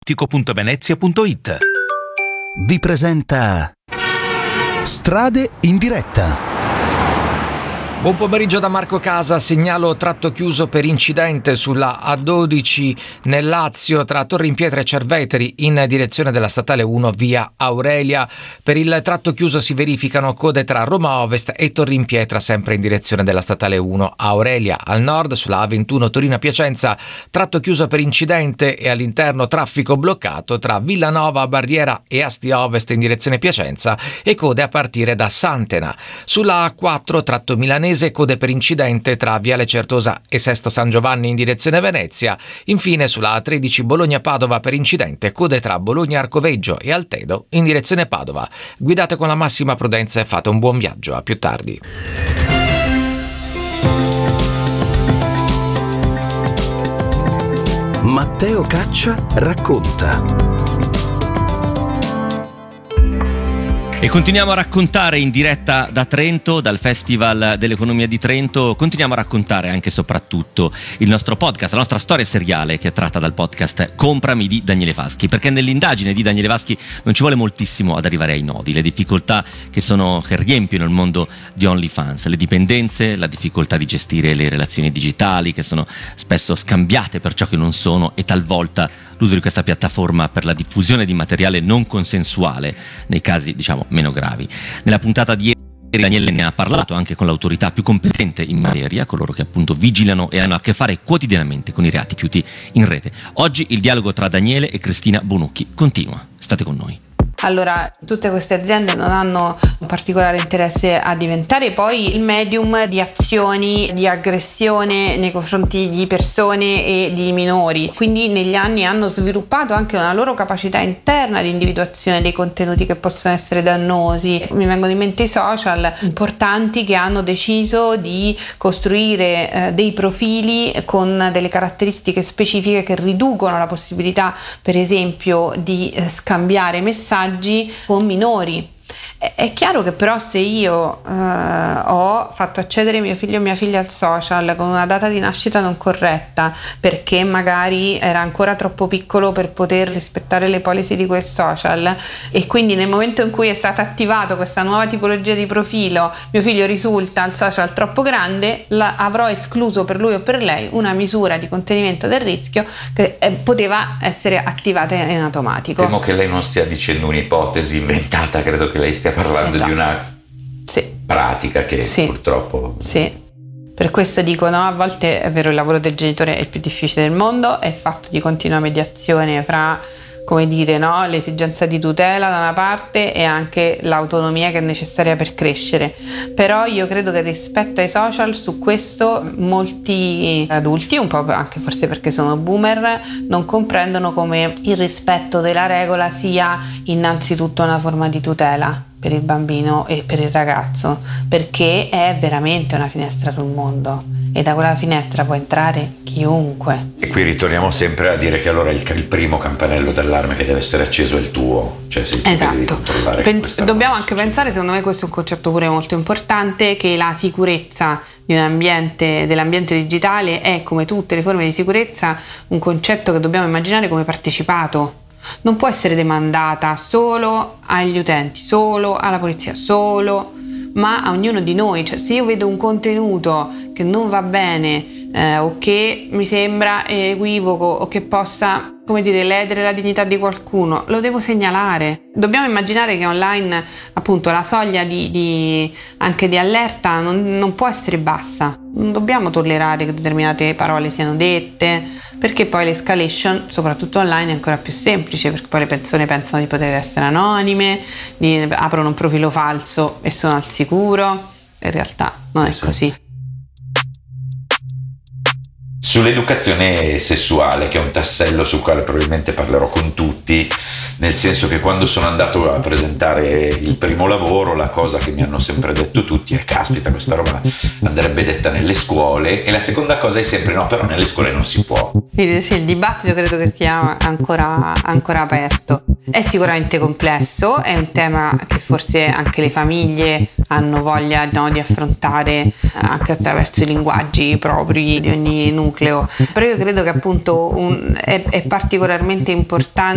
aeronautico.venezia.it vi presenta Strade in diretta. Buon pomeriggio da Marco Casa, segnalo tratto chiuso per incidente sulla A12 nel Lazio tra Torrimpietra e Cerveteri in direzione della statale 1 via Aurelia. Per il tratto chiuso si verificano code tra Roma Ovest e Torrimpietra sempre in direzione della statale 1 Aurelia. Al nord sulla A21 Torino-Piacenza tratto chiuso per incidente e all'interno traffico bloccato tra Villanova Barriera e Asti Ovest in direzione Piacenza e code a partire da Santena. Sulla A4 tratto milanese code per incidente tra Viale Certosa e Sesto San Giovanni in direzione Venezia. Infine sulla A13 Bologna-Padova per incidente code tra Bologna Arcoveggio e Altedo in direzione Padova. Guidate con la massima prudenza e fate un buon viaggio. A più tardi. Matteo Caccia racconta. E continuiamo a raccontare in diretta da Trento, dal Festival dell'Economia di Trento. Continuiamo a raccontare anche e soprattutto il nostro podcast, la nostra storia seriale che è tratta dal podcast Comprami di Daniele Vaschi, perché nell'indagine di Daniele Vaschi non ci vuole moltissimo ad arrivare ai nodi, le difficoltà che riempiono il mondo di OnlyFans, le dipendenze, la difficoltà di gestire le relazioni digitali che sono spesso scambiate per ciò che non sono e talvolta l'uso di questa piattaforma per la diffusione di materiale non consensuale nei casi meno gravi. Nella puntata di ieri Daniele ne ha parlato anche con l'autorità più competente in materia, coloro che appunto vigilano e hanno a che fare quotidianamente con i reati piuti in rete. Oggi il dialogo tra Daniele e Cristina Bonucchi continua. State con noi. Allora, tutte queste aziende non hanno un particolare interesse a diventare poi il medium di azioni di aggressione nei confronti di persone e di minori, quindi negli anni hanno sviluppato anche una loro capacità interna di individuazione dei contenuti che possono essere dannosi. Mi vengono in mente i social importanti che hanno deciso di costruire dei profili con delle caratteristiche specifiche che riducono la possibilità, per esempio, di scambiare messaggi con minori. È chiaro che però se io ho fatto accedere mio figlio o mia figlia al social con una data di nascita non corretta perché magari era ancora troppo piccolo per poter rispettare le policy di quel social e quindi nel momento in cui è stata attivato questa nuova tipologia di profilo mio figlio risulta al social troppo grande, avrò escluso per lui o per lei una misura di contenimento del rischio che poteva essere attivata in automatico. Temo che lei non stia dicendo un'ipotesi inventata, credo che lei stia parlando di una pratica che purtroppo... Sì, per questo dico a volte è vero il lavoro del genitore è il più difficile del mondo, è fatto di continua mediazione fra, l'esigenza di tutela da una parte e anche l'autonomia che è necessaria per crescere. Però io credo che rispetto ai social su questo molti adulti, un po' anche forse perché sono boomer, non comprendono come il rispetto della regola sia innanzitutto una forma di tutela per il bambino e per il ragazzo, perché è veramente una finestra sul mondo e da quella finestra può entrare chiunque. E qui ritorniamo sempre a dire che allora il primo campanello d'allarme che deve essere acceso è il tuo, cioè se tu devi controllare dobbiamo anche pensare, secondo me questo è un concetto pure molto importante, che la sicurezza di un ambiente, dell'ambiente digitale è, come tutte le forme di sicurezza, un concetto che dobbiamo immaginare come partecipato. Non può essere demandata solo agli utenti, solo alla polizia, ma a ognuno di noi. Cioè, se io vedo un contenuto che non va bene o che mi sembra equivoco o che possa ledere la dignità di qualcuno, lo devo segnalare. Dobbiamo immaginare che online appunto la soglia anche di allerta non può essere bassa. Non dobbiamo tollerare che determinate parole siano dette, perché poi l'escalation, soprattutto online, è ancora più semplice, perché poi le persone pensano di poter essere anonime, aprono un profilo falso e sono al sicuro. In realtà non è così. Sull'educazione sessuale, che è un tassello sul quale probabilmente parlerò con tutti, nel senso che quando sono andato a presentare il primo lavoro la cosa che mi hanno sempre detto tutti è: caspita, questa roba andrebbe detta nelle scuole. E la seconda cosa è sempre: no, però nelle scuole non si può. Sì, il dibattito credo che sia ancora aperto. È sicuramente complesso, è un tema che forse anche le famiglie hanno voglia di affrontare anche attraverso i linguaggi propri di ogni nucleo, però io credo che appunto è particolarmente importante